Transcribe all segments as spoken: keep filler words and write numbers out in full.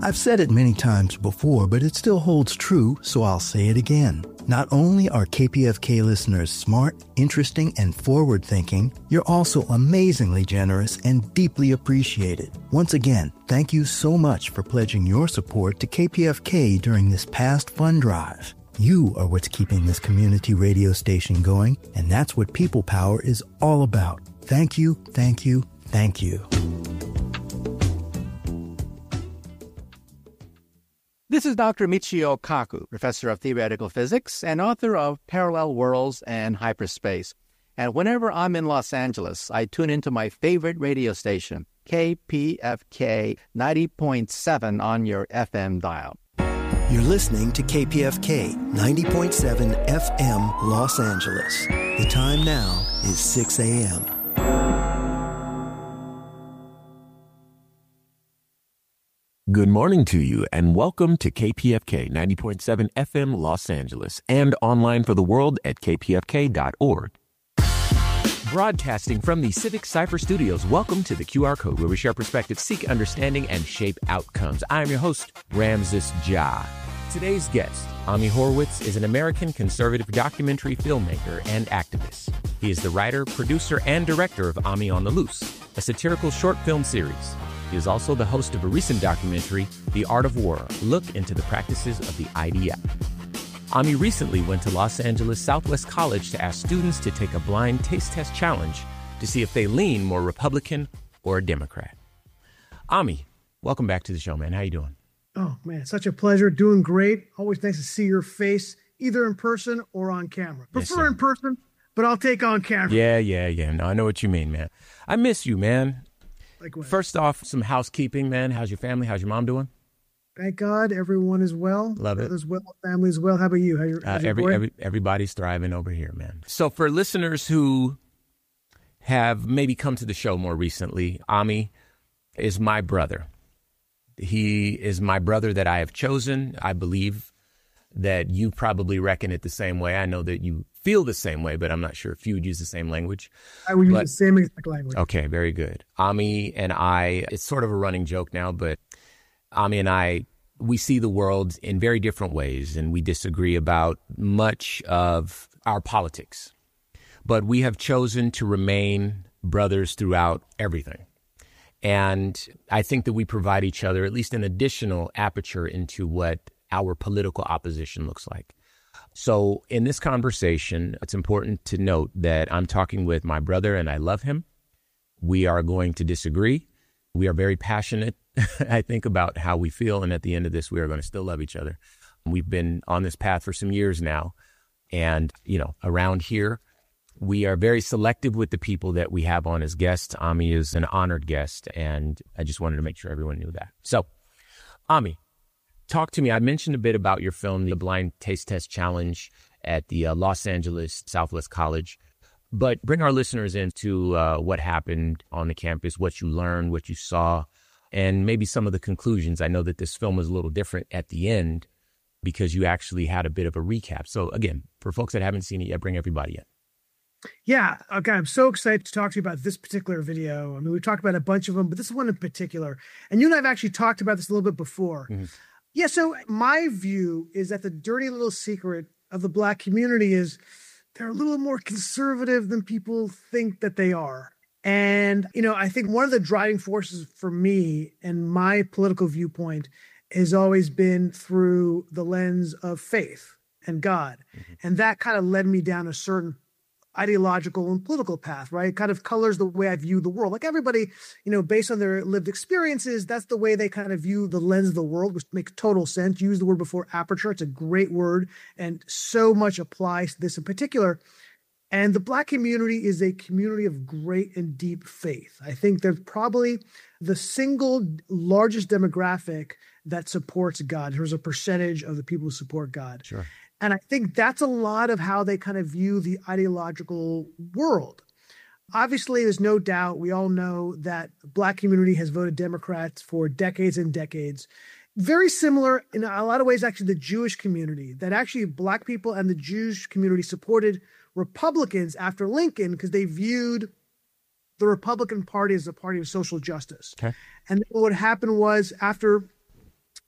I've said it many times before, but it still holds true, so I'll say it again. Not only are K P F K listeners smart, interesting, and forward-thinking, you're also amazingly generous and deeply appreciated. Once again, thank you so much for pledging your support to K P F K during this past fund drive. You are what's keeping this community radio station going, and that's what People Power is all about. Thank you, thank you, thank you. This is Doctor Michio Kaku, professor of theoretical physics and author of Parallel Worlds and Hyperspace. And whenever I'm in Los Angeles, I tune into my favorite radio station, K P F K ninety point seven on your F M dial. You're listening to K P F K ninety point seven F M Los Angeles. The time now is six a.m. Good morning to you, and welcome to K P F K ninety point seven F M Los Angeles and online for the world at k p f k dot org. Broadcasting from the Civic Cypher Studios, welcome to the Q R Code, where we share perspectives, seek understanding, and shape outcomes. I'm your host, Ramses Ja. Today's guest, Ami Horowitz, is an American conservative documentary filmmaker and activist. He is the writer, producer, and director of Ami on the Loose, a satirical short film series. He is also the host of a recent documentary, The Art of War, a look into the practices of the I D F. Ami recently went to Los Angeles Southwest College to ask students to take a blind taste test challenge to see if they lean more Republican or Democrat. Ami, welcome back to the show, man. How you doing? Oh, man, such a pleasure. Doing great. Always nice to see your face, either in person or on camera. Prefer yes, in person, but I'll take on camera. Yeah, yeah, yeah. No, I know what you mean, man. I miss you, man. Likewise. First off, some housekeeping, man. How's your family? How's your mom doing? Thank God, everyone is well. Love it. As well, family is well. How about you? How your, uh, your every, boy? every everybody's thriving over here, man. So for listeners who have maybe come to the show more recently, Ami is my brother. He is my brother that I have chosen. I believe that you probably reckon it the same way. I know that you feel the same way, but I'm not sure if you would use the same language. I would use but, the same exact language. Okay, very good. Ami and I, it's sort of a running joke now, but Ami and I, we see the world in very different ways, and we disagree about much of our politics. But we have chosen to remain brothers throughout everything. And I think that we provide each other at least an additional aperture into what our political opposition looks like. So in this conversation, it's important to note that I'm talking with my brother and I love him. We are going to disagree. We are very passionate, I think, about how we feel. And at the end of this, we are going to still love each other. We've been on this path for some years now. And, you know, around here, we are very selective with the people that we have on as guests. Ami is an honored guest, and I just wanted to make sure everyone knew that. So, Ami, talk to me. I mentioned a bit about your film, The Blind Taste Test Challenge at the uh, Los Angeles Southwest College. But bring our listeners into uh, what happened on the campus, what you learned, what you saw, and maybe some of the conclusions. I know that this film was a little different at the end because you actually had a bit of a recap. So, again, for folks that haven't seen it yet, bring everybody in. Yeah, okay. I'm so excited to talk to you about this particular video. I mean, we've talked about a bunch of them, but this one in particular. And you and I have actually talked about this a little bit before. Mm-hmm. Yeah, so my view is that the dirty little secret of the Black community is they're a little more conservative than people think that they are. And, you know, I think one of the driving forces for me and my political viewpoint has always been through the lens of faith and God. Mm-hmm. And that kind of led me down a certain ideological and political path, right? It kind of colors the way I view the world. Like everybody, you know, based on their lived experiences, that's the way they kind of view the lens of the world, which makes total sense. Use the word before aperture. It's a great word. And so much applies to this in particular. And the Black community is a community of great and deep faith. I think they're probably the single largest demographic that supports God. There's a percentage of the people who support God. Sure. And I think that's a lot of how they kind of view the ideological world. Obviously, there's no doubt, we all know that the Black community has voted Democrats for decades and decades. Very similar in a lot of ways, actually, the Jewish community, that actually Black people and the Jewish community supported Republicans after Lincoln because they viewed the Republican Party as a party of social justice. Okay. And what happened was after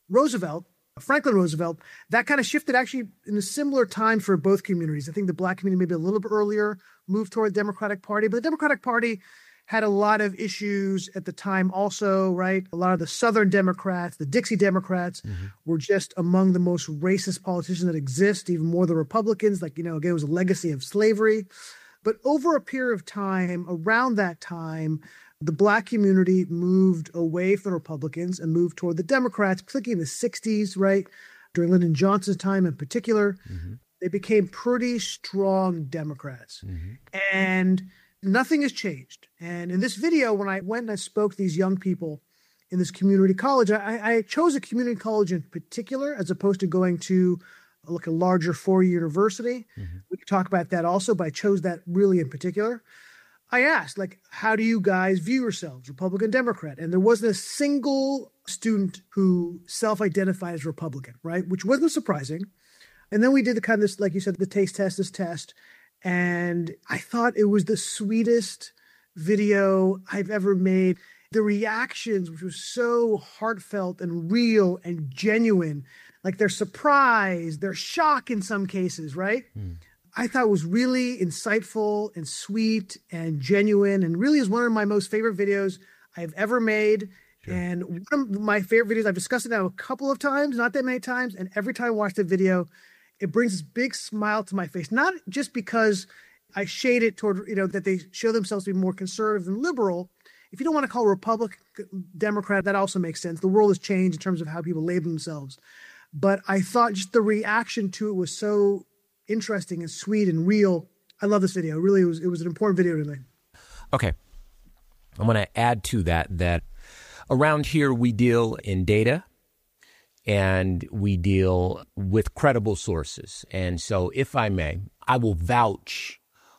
Roosevelt, Franklin Roosevelt, that kind of shifted actually in a similar time for both communities. I think the Black community maybe a little bit earlier moved toward the Democratic Party, but the Democratic Party had a lot of issues at the time also, right? A lot of the Southern Democrats, the Dixie Democrats mm-hmm. were just among the most racist politicians that exist, even more the Republicans. Like, you know, again, it was a legacy of slavery. But over a period of time, around that time, the Black community moved away from the Republicans and moved toward the Democrats, particularly in the sixties, right? During Lyndon Johnson's time in particular, mm-hmm. they became pretty strong Democrats. Mm-hmm. And nothing has changed. And in this video, when I went and I spoke to these young people in this community college, I, I chose a community college in particular, as opposed to going to like a larger four-year university. Mm-hmm. We could talk about that also, but I chose that really in particular. I asked, like, how do you guys view yourselves, Republican, Democrat? And there wasn't a single student who self-identified as Republican, right? Which wasn't surprising. And then we did the kind of this, like you said, the taste test, this test. And I thought it was the sweetest video I've ever made. The reactions, which was so heartfelt and real and genuine, like their surprise, their shock in some cases, right? Mm. I thought it was really insightful and sweet and genuine, and really is one of my most favorite videos I've ever made. Sure. And one of my favorite videos, I've discussed it now a couple of times, not that many times, and every time I watch the video, it brings this big smile to my face, not just because I shade it toward, you know, that they show themselves to be more conservative and liberal. If you don't want to call Republican, Democrat, that also makes sense. The world has changed in terms of how people label themselves. But I thought just the reaction to it was so interesting and sweet and real. I love this video. Really, it was, it was an important video to me. Okay. I'm going to add to that that around here we deal in data and we deal with credible sources. And so if I may, I will vouch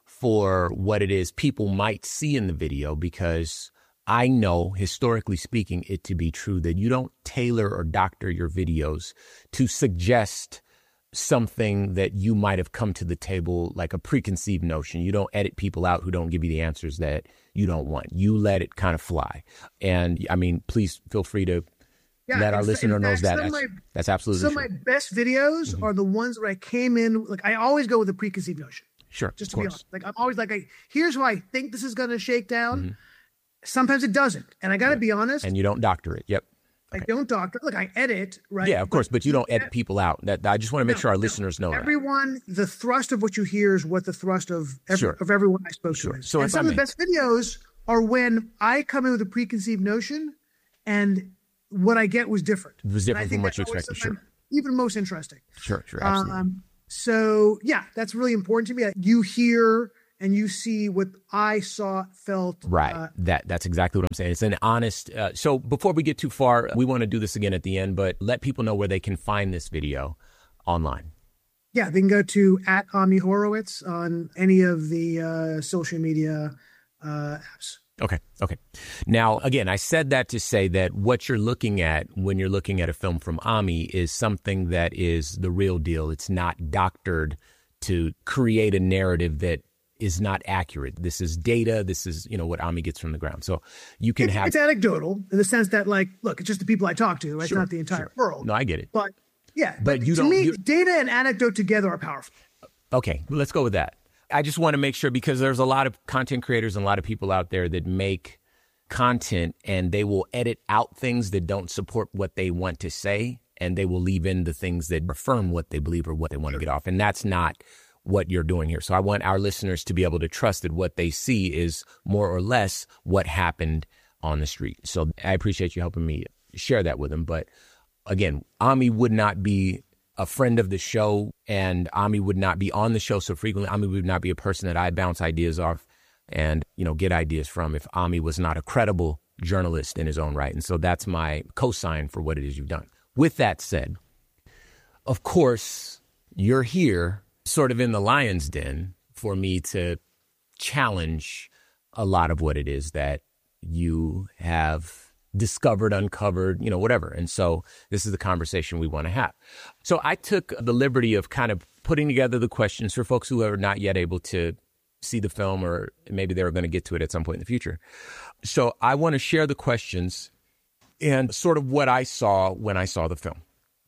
for what it is people might see in the video, because I know, historically speaking, it to be true that you don't tailor or doctor your videos to suggest something that you might have come to the table like a preconceived notion. You don't edit people out who don't give you the answers that you don't want. You let it kind of fly. And I mean, please feel free to yeah, let our in, listener in knows fact, that. That's, my, that's absolutely some true. Some of my best videos mm-hmm. are the ones where I came in, like I always go with a preconceived notion. Sure. Just to be honest. Like I'm always like, I, here's how I think this is going to shake down. Mm-hmm. Sometimes it doesn't. And I got to yep. be honest. And you don't doctor it. Yep. I okay. don't doctor. Look, I edit, right? Yeah, of course, but, but you don't edit people out. That I just want to make no, sure our no. listeners know everyone, that. The thrust of what you hear is what the thrust of every, sure. of everyone I spoke sure. to is. So and some I of the best videos are when I come in with a preconceived notion and what I get was different. It was different from what you expected, sure. Even most interesting. Sure, sure, absolutely. Um, so, yeah, that's really important to me. You hear and you see what I saw, felt. Right. Uh, that That's exactly what I'm saying. It's an honest. Uh, so before we get too far, we want to do this again at the end, but let people know where they can find this video online. Yeah, they can go to at Ami Horowitz on any of the uh, social media uh, apps. Okay. Okay. Now, again, I said that to say that what you're looking at when you're looking at a film from Ami is something that is the real deal. It's not doctored to create a narrative that is not accurate. This is data. This is, you know, what Ami gets from the ground. So you can it's, have... It's anecdotal in the sense that, like, look, it's just the people I talk to. Right? Sure, it's not the entire sure. world. No, I get it. But, yeah. But, but you to don't... me, you... data and anecdote together are powerful. Okay, well, let's go with that. I just want to make sure, because there's a lot of content creators and a lot of people out there that make content and they will edit out things that don't support what they want to say, and they will leave in the things that affirm what they believe or what they want Sure. to get off. And that's not what you're doing here. So I want our listeners to be able to trust that what they see is more or less what happened on the street. So I appreciate you helping me share that with them. But again, Ami would not be a friend of the show, and Ami would not be on the show so frequently. Ami would not be a person that I bounce ideas off and, you know, get ideas from if Ami was not a credible journalist in his own right. And so that's my cosign for what it is you've done. With that said, of course, you're here sort of in the lion's den for me to challenge a lot of what it is that you have discovered, uncovered, you know, whatever. And so this is the conversation we want to have. So I took the liberty of kind of putting together the questions for folks who are not yet able to see the film, or maybe they're going to get to it at some point in the future. So I want to share the questions and sort of what I saw when I saw the film.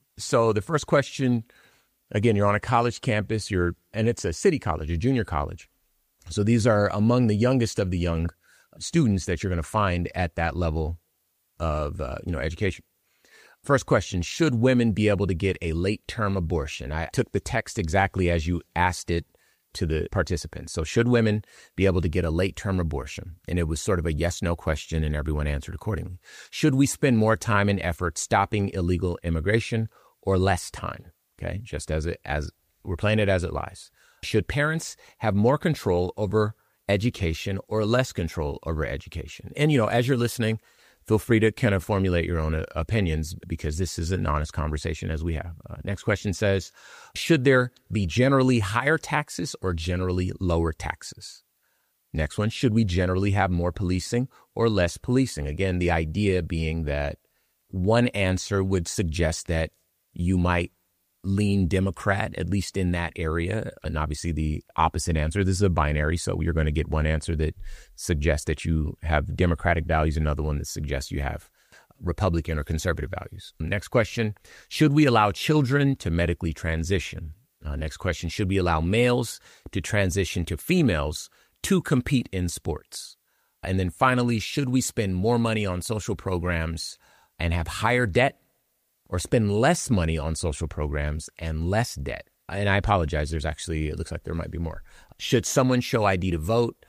So the first question, again, you're on a college campus, you're, and it's a city college, a junior college. So these are among the youngest of the young students that you're going to find at that level of, uh, you know, education. First question, should women be able to get a late-term abortion? I took the text exactly as you asked it to the participants. So should women be able to get a late-term abortion? And it was sort of a yes-no question, and everyone answered accordingly. Should we spend more time and effort stopping illegal immigration or less time? Okay, just as it as we're playing it as it lies. Should parents have more control over education or less control over education? And, you know, as you're listening, feel free to kind of formulate your own uh, opinions, because this is an honest conversation as we have. Uh, next question says, should there be generally higher taxes or generally lower taxes? Next one, should we generally have more policing or less policing? Again, the idea being that one answer would suggest that you might lean Democrat, at least in that area. And obviously the opposite answer, this is a binary, so you're going to get one answer that suggests that you have Democratic values, another one that suggests you have Republican or conservative values. Next question, should we allow children to medically transition? Uh, next question, should we allow males to transition to females to compete in sports? And then finally, should we spend more money on social programs and have higher debt, or spend less money on social programs and less debt? And I apologize, there's actually, it looks like there might be more. Should someone show I D to vote?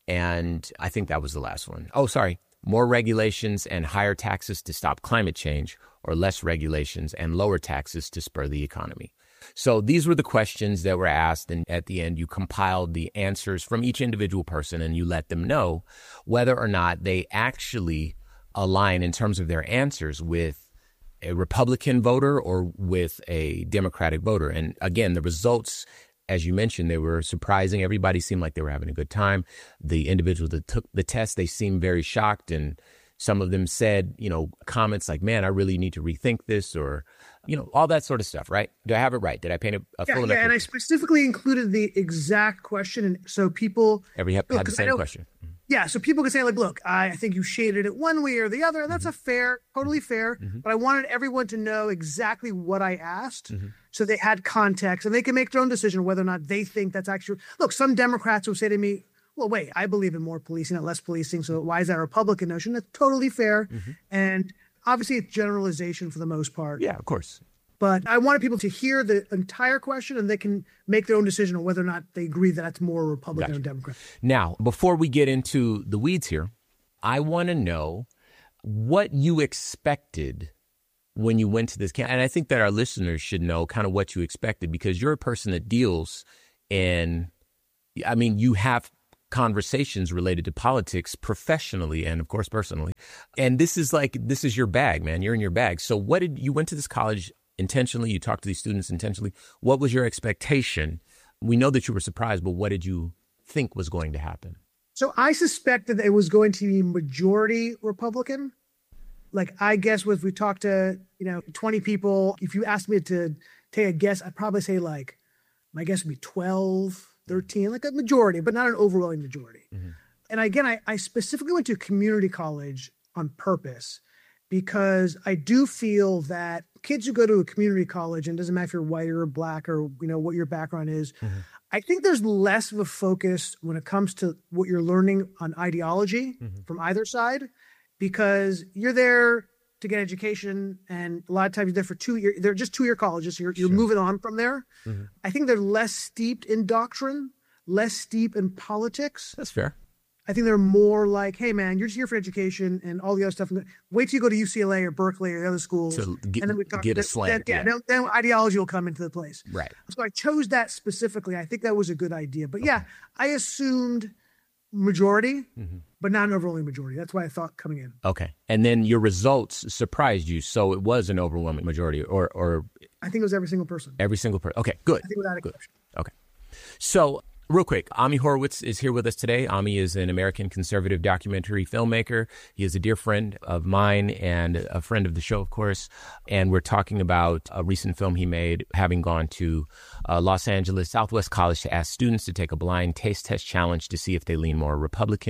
And I think that was the last one. Oh, sorry. More regulations and higher taxes to stop climate change, or less regulations and lower taxes to spur the economy? So these were the questions that were asked. And at the end, you compiled the answers from each individual person, and you let them know whether or not they actually align in terms of their answers with a Republican voter or with a Democratic voter. And again, the results, as you mentioned, they were surprising. Everybody seemed like they were having a good time. The individuals that took the test, they seemed very shocked. And some of them said, you know, comments like, man, I really need to rethink this, or, you know, all that sort of stuff, right? Do I have it right? Did I paint a, a yeah, full enough? Yeah, and I specifically included the exact question. And so people... Every had, had the same question. Yeah, so people can say, like, look, I think you shaded it one way or the other, and that's mm-hmm. a fair, totally fair, mm-hmm. but I wanted everyone to know exactly what I asked, mm-hmm. so they had context, and they can make their own decision whether or not they think that's actually... Look, some Democrats will say to me, well, wait, I believe in more policing, not less policing, so why is that a Republican notion? That's totally fair, mm-hmm. and obviously it's generalization for the most part. Yeah, of course. But I wanted people to hear the entire question, and they can make their own decision on whether or not they agree that that's more Republican gotcha. or Democrat. Now, before we get into the weeds here, I want to know what you expected when you went to this camp. And I think that our listeners should know kind of what you expected, because you're a person that deals in, I mean, you have conversations related to politics professionally and, of course, personally. And this is like, this is your bag, man. You're in your bag. So what did you went to this college intentionally? You talked to these students intentionally. What was your expectation? We know that you were surprised, but what did you think was going to happen? So I suspected that it was going to be majority Republican. Like, I guess if we talked to, you know, twenty people, if you asked me to take a guess, I'd probably say, like, my guess would be twelve, thirteen, like a majority, but not an overwhelming majority. Mm-hmm. And again, I, I specifically went to community college on purpose, because I do feel that kids who go to a community college, and it doesn't matter if you're white or black or, you know, what your background is, mm-hmm. I think there's less of a focus when it comes to what you're learning on ideology mm-hmm. from either side, because you're there to get education, and a lot of times you're there for two years. They're just two-year colleges, so you're, you're sure. moving on from there. Mm-hmm. I think they're less steeped in doctrine, less steeped in politics. That's fair. I think they're more like, hey, man, you're just here for education and all the other stuff. Wait till you go to U C L A or Berkeley or the other schools. So get, and then we talk, get a slant. Then, yeah, yeah. Then, then ideology will come into the place. Right. So I chose that specifically. I think that was a good idea. But okay. yeah, I assumed majority, mm-hmm. but not an overwhelming majority. That's why I thought coming in. Okay. And then your results surprised you. So it was an overwhelming majority, or... or I think it was every single person. Every single person. Okay, good. I think without good. exception. Okay. So... real quick, Ami Horowitz is here with us today. Ami is an American conservative documentary filmmaker. He is a dear friend of mine and a friend of the show, of course. And we're talking about a recent film he made, having gone to uh, Los Angeles Southwest College to ask students to take a blind taste test challenge to see if they lean more Republican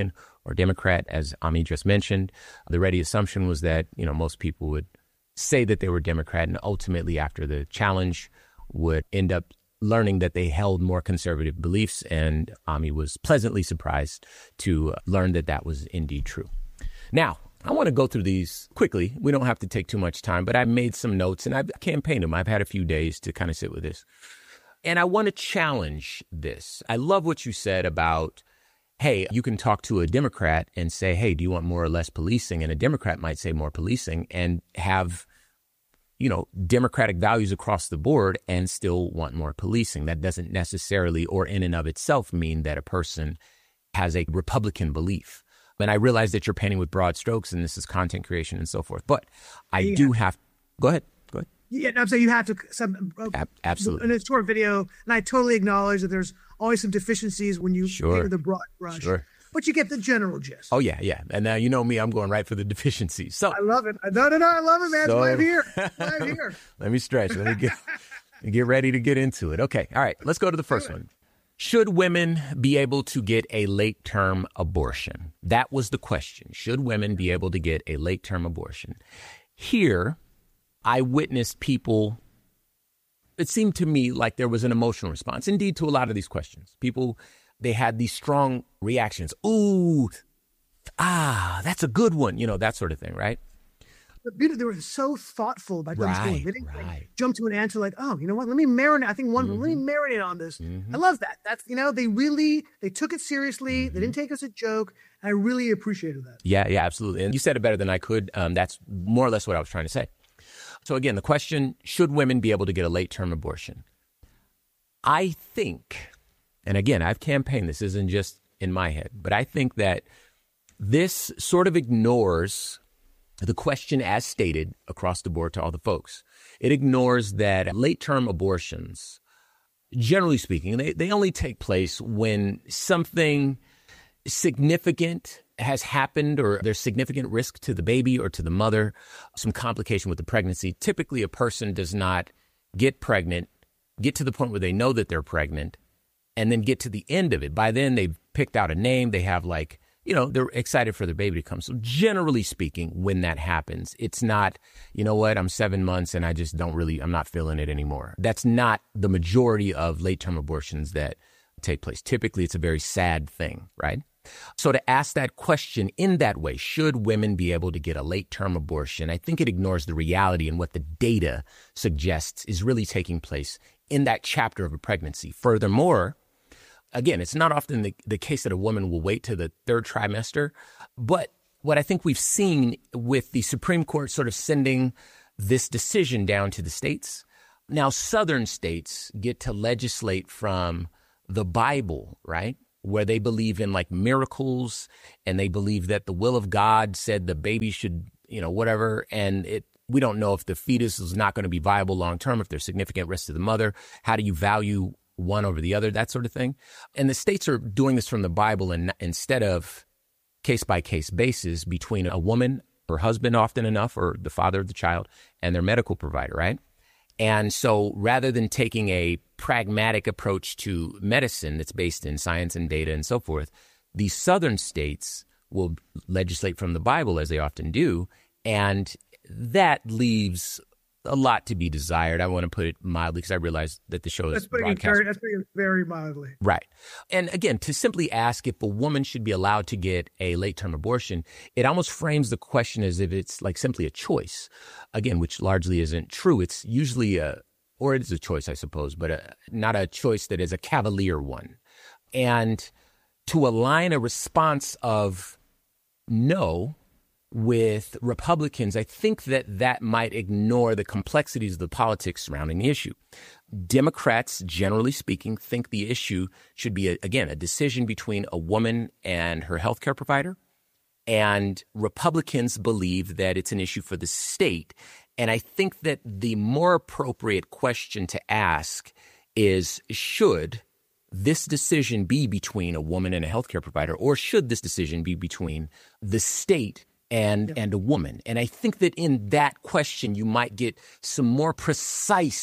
or Democrat, as Ami just mentioned. The ready assumption was that, you know, most people would say that they were Democrat and ultimately after the challenge would end up learning that they held more conservative beliefs. And Ami was pleasantly surprised to learn that that was indeed true. Now, I want to go through these quickly. We don't have to take too much time, but I've made some notes and I've campaigned them. I've had a few days to kind of sit with this. And I want to challenge this. I love what you said about, hey, you can talk to a Democrat and say, hey, do you want more or less policing? And a Democrat might say more policing and have, you know, democratic values across the board and still want more policing. That doesn't necessarily or in and of itself mean that a person has a Republican belief. And I realize that you're painting with broad strokes and this is content creation and so forth. But I yeah. do have, go ahead, go ahead. Yeah, I'm saying you have to, some, uh, absolutely. In a short video, and I totally acknowledge that there's always some deficiencies when you sure. paint with a broad brush. Sure. But you get the general gist. Oh, yeah, yeah. And now you know me, I'm going right for the deficiencies. So I love it. No, no, no, I love it, man. So, I'm here. I'm here. Let me stretch. Let me get, get ready to get into it. Okay. All right. Let's go to the first one. Should women be able to get a late-term abortion? That was the question. Should women be able to get a late-term abortion? Here, I witnessed people, it seemed to me like there was an emotional response, indeed, to a lot of these questions. People, they had these strong reactions. Ooh, ah, that's a good one. You know, that sort of thing, right? They were so thoughtful about right, They didn't right. like, jump to an answer like, oh, you know what? Let me marinate. I think one, mm-hmm. let me marinate on this. Mm-hmm. I love that. That's, you know, they really, they took it seriously. Mm-hmm. They didn't take us as a joke. I really appreciated that. Yeah, yeah, absolutely. And you said it better than I could. Um, that's more or less what I was trying to say. So again, the question, should women be able to get a late-term abortion? I think, and again, I've campaigned, this isn't just in my head, but I think that this sort of ignores the question as stated across the board to all the folks. It ignores that late-term abortions, generally speaking, they, they only take place when something significant has happened or there's significant risk to the baby or to the mother, some complication with the pregnancy. Typically, a person does not get pregnant, get to the point where they know that they're pregnant, and then get to the end of it. By then, they've picked out a name. They have like, you know, they're excited for their baby to come. So generally speaking, when that happens, it's not, you know what, I'm seven months and I just don't really, I'm not feeling it anymore. That's not the majority of late-term abortions that take place. Typically, it's a very sad thing, right? So to ask that question in that way, should women be able to get a late-term abortion? I think it ignores the reality and what the data suggests is really taking place in that chapter of a pregnancy. Furthermore, again, it's not often the, the case that a woman will wait to the third trimester. But what I think we've seen with the Supreme Court sort of sending this decision down to the states, now southern states get to legislate from the Bible, right? Where they believe in like miracles and they believe that the will of God said the baby should, you know, whatever. And it, we don't know if the fetus is not going to be viable long term, if there's significant risk to the mother. How do you value one over the other, that sort of thing. And the states are doing this from the Bible and instead of case-by-case basis between a woman, her husband often enough, or the father of the child, and their medical provider, right? And so rather than taking a pragmatic approach to medicine that's based in science and data and so forth, the southern states will legislate from the Bible, as they often do, and that leaves a lot to be desired. I want to put it mildly because I realize that the show is that's putting it very, that's putting it very mildly. Right. And again, to simply ask if a woman should be allowed to get a late-term abortion, it almost frames the question as if it's like simply a choice, again, which largely isn't true. It's usually a, or it is a choice, I suppose, but a, not a choice that is a cavalier one. And to align a response of no with Republicans, I think that that might ignore the complexities of the politics surrounding the issue. Democrats, generally speaking, think the issue should be, a, again, a decision between a woman and her healthcare provider. And Republicans believe that it's an issue for the state. And I think that the more appropriate question to ask is, should this decision be between a woman and a healthcare provider, or should this decision be between the state and yeah. and a woman? And I think that in that question, you might get some more precise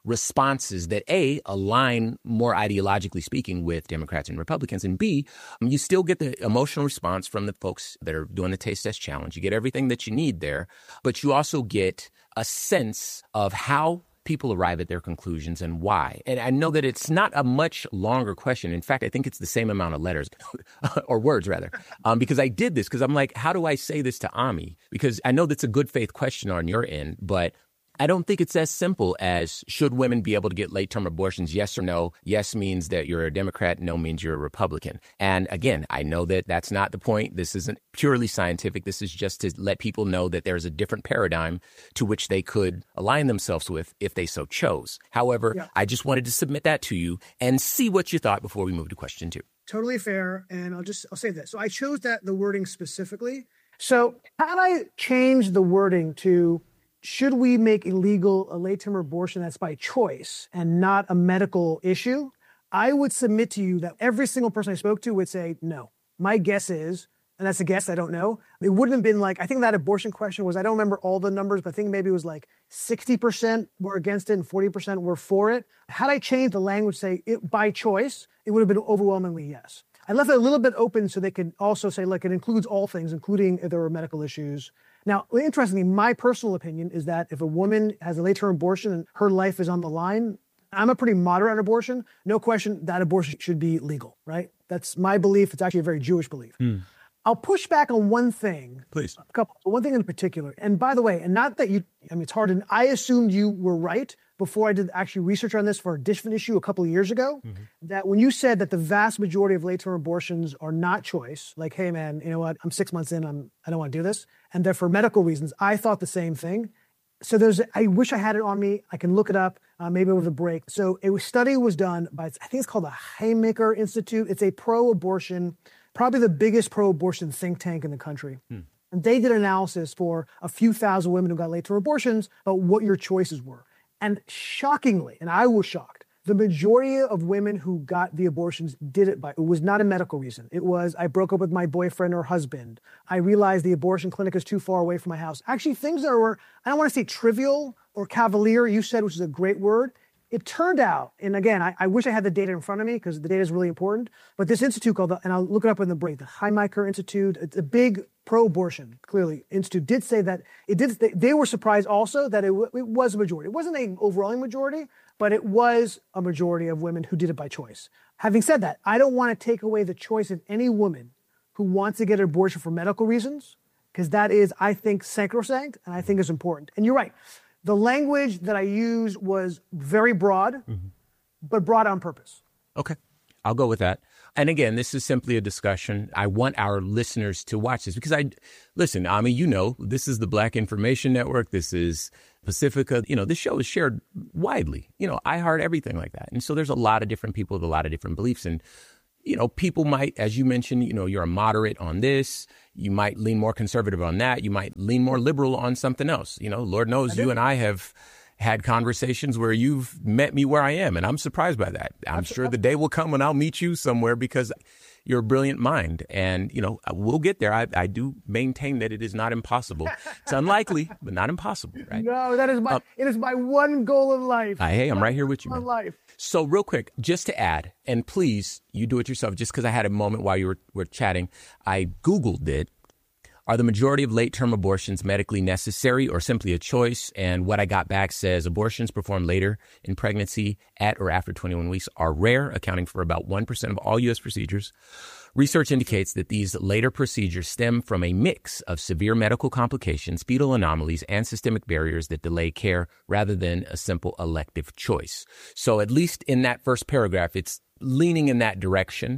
responses that A, align more ideologically speaking with Democrats and Republicans, and B, you still get the emotional response from the folks that are doing the taste test challenge. You get everything that you need there, but you also get a sense of how people arrive at their conclusions and why. And I know that it's not a much longer question. In fact, I think it's the same amount of letters or words rather, um, because I did this because I'm like, how do I say this to Ami? Because I know that's a good faith question on your end, but I don't think it's as simple as should women be able to get late-term abortions, yes or no? Yes means that you're a Democrat, no means you're a Republican. And again, I know that that's not the point. This isn't purely scientific. This is just to let people know that there's a different paradigm to which they could align themselves with if they so chose. However, yeah. I just wanted to submit that to you and see what you thought before we move to question two. Totally fair. And I'll just, I'll say this. So I chose that, the wording specifically. So had I changed the wording to, should we make illegal a late-term abortion that's by choice and not a medical issue? I would submit to you that every single person I spoke to would say no. My guess is, and that's a guess, I don't know, it wouldn't have been like, I think that abortion question was, I don't remember all the numbers, but I think maybe it was like sixty percent were against it and forty percent were for it. Had I changed the language, say it by choice, it would have been overwhelmingly yes. I left it a little bit open so they could also say, look, it includes all things, including if there were medical issues. Now, interestingly, my personal opinion is that if a woman has a late-term abortion and her life is on the line, I'm a pretty moderate on abortion. No question that abortion should be legal, right? That's my belief. It's actually a very Jewish belief. Mm. I'll push back on one thing. Please. A couple, one thing in particular. And by the way, and not that you, I mean, it's hard. And I assumed you were right before I did actually research on this for a different issue a couple of years ago, mm-hmm. that when you said that the vast majority of late-term abortions are not choice, like, hey, man, you know what? I'm six months in. I'm, I don't want to do this. And they're for medical reasons. I thought the same thing. So there's, I wish I had it on me. I can look it up, uh, maybe over the break. So a study was done by, I think it's called the Haymaker Institute. It's a pro-abortion, probably the biggest pro-abortion think tank in the country. Hmm. And they did analysis for a few thousand women who got late-term abortions about what your choices were. And shockingly, and I was shocked, the majority of women who got the abortions did it by, it was not a medical reason. It was, I broke up with my boyfriend or husband. I realized the abortion clinic is too far away from my house. Actually, things that were, I don't want to say trivial or cavalier, you said, which is a great word. It turned out, and again, I, I wish I had the data in front of me because the data is really important, but this institute called, the, and I'll look it up in the break, the Haymaker Institute, it's a big pro-abortion, clearly, institute, did say that, it did. They, they were surprised also that it, w- it was a majority. It wasn't an overwhelming majority, but it was a majority of women who did it by choice. Having said that, I don't want to take away the choice of any woman who wants to get an abortion for medical reasons, because that is, I think, sacrosanct, and I think is important. And you're right. The language that I used was very broad, mm-hmm. but broad on purpose. Okay. I'll go with that. And again, this is simply a discussion. I want our listeners to watch this because I, listen, I mean, you know, this is the Black Information Network. This is Pacifica. You know, this show is shared widely. You know, I heart everything like that. And so there's a lot of different people with a lot of different beliefs. And, you know, people might, as you mentioned, you know, you're a moderate on this. You might lean more conservative on that. You might lean more liberal on something else. You know, Lord knows you and I have had conversations where you've met me where I am, and I'm surprised by that. I'm Absolutely. Sure the day will come when I'll meet you somewhere because you're a brilliant mind. And, you know, we'll get there. I, I do maintain that it is not impossible. It's unlikely, but not impossible, right? No, that is my, uh, it is my one goal in life. Uh, hey, I'm right here with you, man. Life. So real quick, just to add, and please, you do it yourself, just because I had a moment while you were, were chatting, I Googled it. Are the majority of late-term abortions medically necessary or simply a choice? And what I got back says abortions performed later in pregnancy at or after twenty-one weeks are rare, accounting for about one percent of all U S procedures. Research indicates that these later procedures stem from a mix of severe medical complications, fetal anomalies, and systemic barriers that delay care rather than a simple elective choice. So at least in that first paragraph, it's leaning in that direction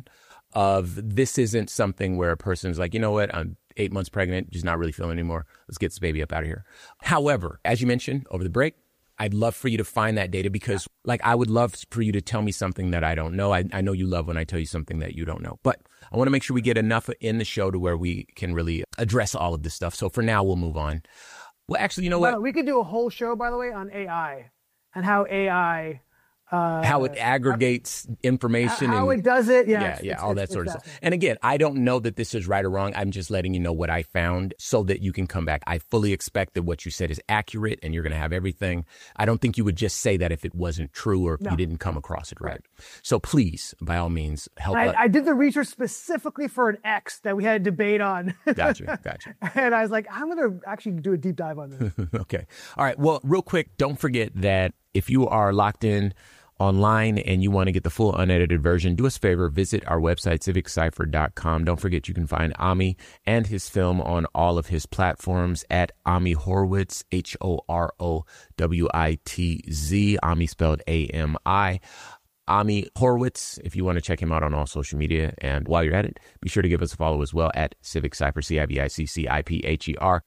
of this isn't something where a person's like, you know what, I'm eight months pregnant, just not really feeling anymore. Let's get this baby up out of here. However, as you mentioned over the break, I'd love for you to find that data because, like, I would love for you to tell me something that I don't know. I, I know you love when I tell you something that you don't know. But I want to make sure we get enough in the show to where we can really address all of this stuff. So for now, we'll move on. Well, actually, you know what? Well, we could do a whole show, by the way, on A I and how A I Uh, how it aggregates information. How and, it does it. Yeah. Yeah, it's, yeah, it's, all it's, that sort of stuff. And again, I don't know that this is right or wrong. I'm just letting you know what I found so that you can come back. I fully expect that what you said is accurate and you're going to have everything. I don't think you would just say that if it wasn't true or if no. you didn't come across it right. right. So please, by all means, help I, us. I did the research specifically for an X that we had a debate on. Gotcha, gotcha. And I was like, I'm going to actually do a deep dive on this. Okay. All right. Well, real quick, don't forget that if you are locked in online and you want to get the full unedited version, do us a favor, visit our website, civic cipher dot com. Don't forget you can find Ami and his film on all of his platforms at Ami Horwitz, H O R O W I T Z, Ami spelled A M I. Ami Horwitz, if you want to check him out on all social media. And while you're at it, be sure to give us a follow as well at Civic Cipher, C I V I C C I P H E R.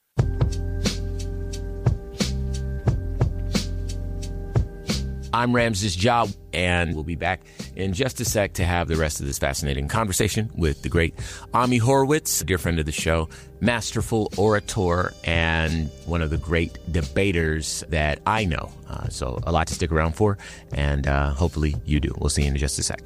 I'm Ramses Ja, and we'll be back in just a sec to have the rest of this fascinating conversation with the great Ami Horwitz, a dear friend of the show, masterful orator, and one of the great debaters that I know. Uh, so a lot to stick around for, and uh, hopefully you do. We'll see you in just a sec.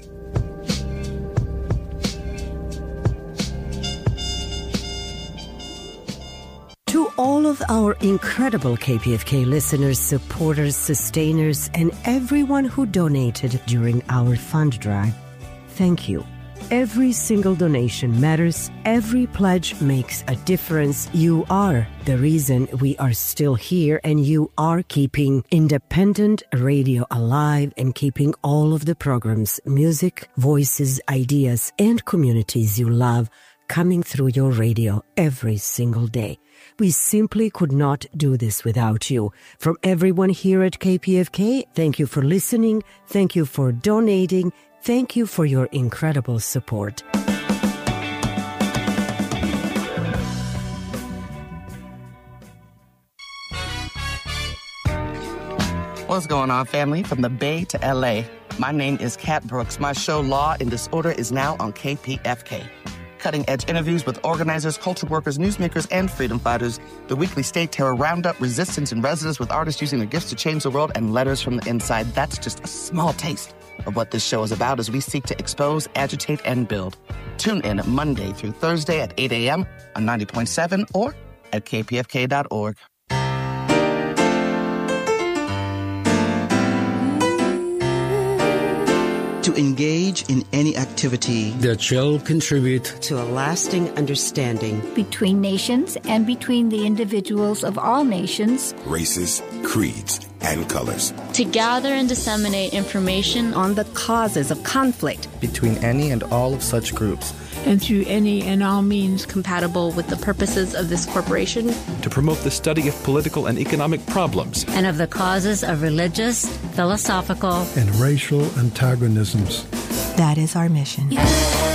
To all of our incredible K P F K listeners, supporters, sustainers, and everyone who donated during our fund drive, thank you. Every single donation matters. Every pledge makes a difference. You are the reason we are still here, and you are keeping independent radio alive and keeping all of the programs, music, voices, ideas, and communities you love coming through your radio every single day. We simply could not do this without you. From everyone here at K P F K, thank you for listening. Thank you for donating. Thank you for your incredible support. What's going on, family? From the Bay to L A, my name is Kat Brooks. My show Law and Disorder is now on K P F K. Cutting-edge interviews with organizers, culture workers, newsmakers, and freedom fighters. The weekly State Terror Roundup, Resistance in Residence with artists using their gifts to change the world, and letters from the inside. That's just a small taste of what this show is about as we seek to expose, agitate, and build. Tune in Monday through Thursday at eight a.m. on ninety point seven or at k p f k dot org. To engage in any activity that shall contribute to a lasting understanding between nations and between the individuals of all nations, races, creeds, and colors. To gather and disseminate information on the causes of conflict between any and all of such groups, and through any and all means compatible with the purposes of this corporation. To promote the study of political and economic problems. And of the causes of religious, philosophical, and racial antagonisms. That is our mission.